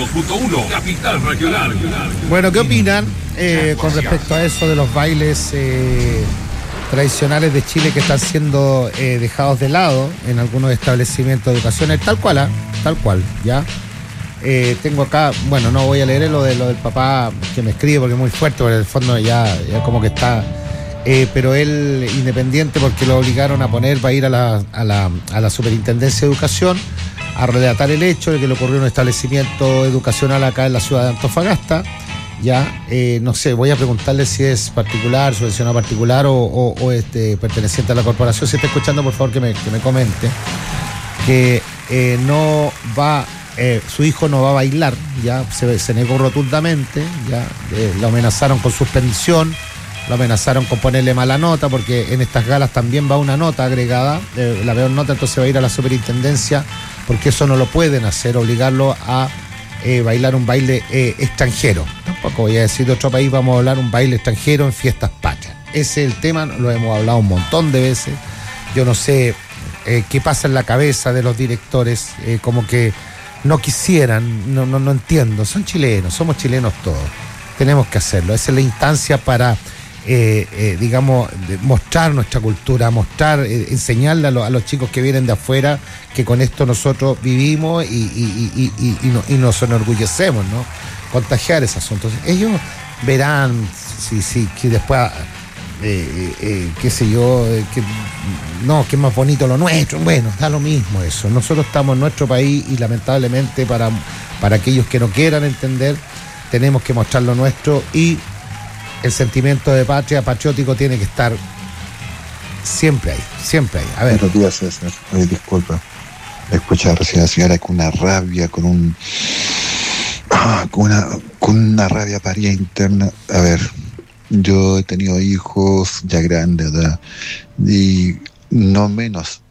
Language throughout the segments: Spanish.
92.1 Capital Regional. Bueno, ¿qué opinan con respecto a eso de los bailes tradicionales de Chile que están siendo dejados de lado en algunos establecimientos de educación? Tal cual, ¿ya? Tengo acá, bueno, no voy a leer lo del papá que me escribe porque es muy fuerte, porque en el fondo ya como que está... pero él, independiente, porque lo obligaron a poner, va a ir a la Superintendencia de Educación a relatar el hecho de que le ocurrió en un establecimiento educacional acá en la ciudad de Antofagasta. Ya, no sé, voy a preguntarle si es particular, subvencionado particular o perteneciente a la corporación. Si está escuchando, por favor, que me comente. Que no va, su hijo no va a bailar, ya, se negó rotundamente, ya, lo amenazaron con suspensión, lo amenazaron con ponerle mala nota, porque en estas galas también va una nota agregada, la peor nota, entonces va a ir a la superintendencia, porque eso no lo pueden hacer, obligarlo a bailar un baile extranjero. Tampoco voy a decir de otro país, vamos a hablar un baile extranjero en fiestas patrias. Ese es el tema, lo hemos hablado un montón de veces. Yo no sé qué pasa en la cabeza de los directores, como que no quisieran, no entiendo. Son chilenos, somos chilenos todos. Tenemos que hacerlo. Esa es la instancia para, digamos, mostrar nuestra cultura, enseñarle a los chicos que vienen de afuera que con esto nosotros vivimos y nos enorgullecemos, ¿no? Contagiar ese asunto. Ellos verán si que después, qué sé yo, que es más bonito lo nuestro. Bueno, da lo mismo eso. Nosotros estamos en nuestro país y lamentablemente para aquellos que no quieran entender, tenemos que mostrar lo nuestro, y el sentimiento de patria, patriótico, tiene que estar siempre ahí. A ver. Buenos días, César. Oye, disculpa. Escuchar recién a la señora con una rabia, con una rabia paria interna. A ver, yo he tenido hijos ya grandes, ¿verdad? Y no menos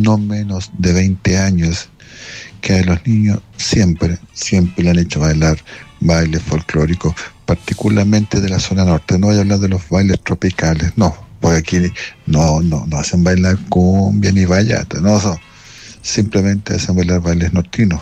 de 20 años, que a los niños siempre le han hecho bailar bailes folclóricos, particularmente de la zona norte. No voy a hablar de los bailes tropicales, no, porque aquí no hacen bailar cumbia ni bachata, no, simplemente hacen bailar bailes nortinos.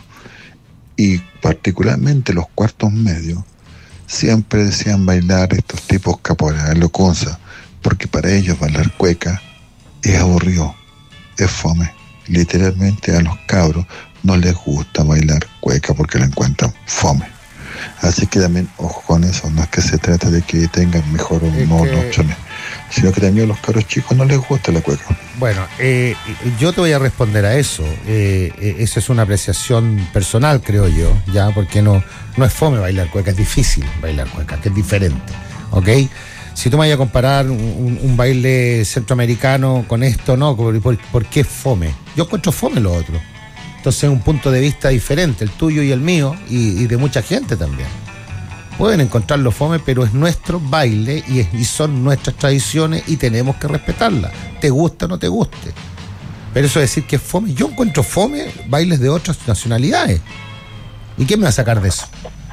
Y particularmente los cuartos medios siempre decían bailar estos tipos capoeira, locunza, porque para ellos bailar cueca es aburrido, es fome. Literalmente a los cabros no les gusta bailar cueca porque la encuentran fome. Así que también, ojo con eso, no es que se trate de que tengan mejor o no opciones, sino que también a los cabros chicos no les gusta la cueca. Bueno, yo te voy a responder a eso. Esa es una apreciación personal, creo yo, ya, porque no es fome bailar cueca, es difícil bailar cueca, que es diferente, ¿ok? Si tú me vayas a comparar un baile centroamericano con esto, no, ¿por qué es fome? Yo encuentro fome lo otro. Entonces es un punto de vista diferente, el tuyo y el mío, y de mucha gente también. Pueden encontrarlo fome, pero es nuestro baile y son nuestras tradiciones y tenemos que respetarlas, te guste o no te guste. Pero eso de decir que es fome, yo encuentro fome bailes de otras nacionalidades. ¿Y quién me va a sacar de eso?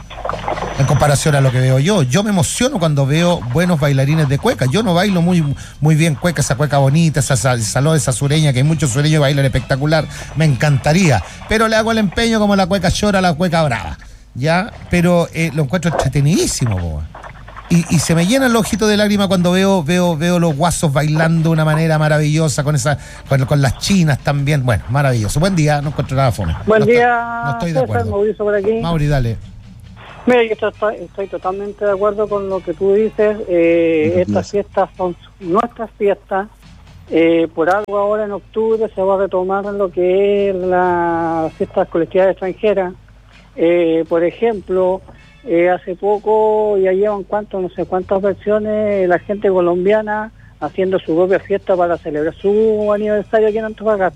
En comparación a lo que veo yo me emociono cuando veo buenos bailarines de cueca. Yo no bailo muy bien cueca, esa cueca bonita, esa salón, esa sureña, que hay muchos sureños que bailan espectacular, me encantaría, pero le hago el empeño como la cueca chora, la cueca brava, ¿ya? Pero lo encuentro entretenidísimo, boba. Y se me llenan los ojitos de lágrimas cuando veo los guasos bailando de una manera maravillosa, con las chinas también. Bueno, maravilloso. Buen día, no encuentro nada fome. Buen día, no estoy de acuerdo. César, Mauricio por aquí. Mauri, dale. Mira, yo estoy totalmente de acuerdo con lo que tú dices. Estas fiestas son nuestras fiestas. Por algo ahora en octubre se va a retomar lo que es las fiestas colectivas extranjeras. Por ejemplo, hace poco ya llevan no sé cuántas versiones la gente colombiana haciendo su propia fiesta para celebrar su aniversario aquí en Antofagasta.